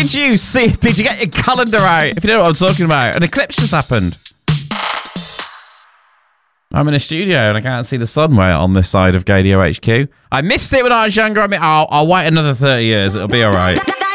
Did you see? Did you get your calendar out? If you know what I'm talking about, an eclipse just happened. I'm in a studio and I can't see the sun on this side of Gadio HQ. I missed it when I was younger. I'll wait another 30 years. It'll be all right.